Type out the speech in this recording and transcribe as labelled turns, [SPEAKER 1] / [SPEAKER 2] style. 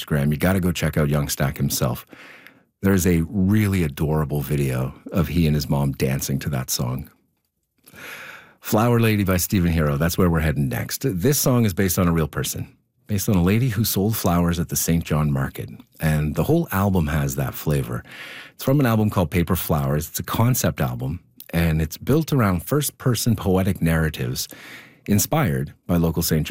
[SPEAKER 1] Instagram, you got to go check out Young Stack himself. There's a really adorable video of he and his mom dancing to that song. Flower Lady by Stephen Hero, that's where we're heading next. This song is based on a real person, based on a lady who sold flowers at the St. John Market. And the whole album has that flavor. It's from an album called Paper Flowers. It's a concept album, and it's built around first-person poetic narratives inspired by local St.